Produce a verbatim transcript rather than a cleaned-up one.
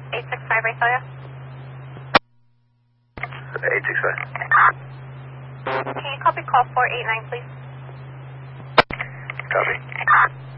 eight six five, Visalia. eight six five. Can you copy call four eight nine, please? Copy.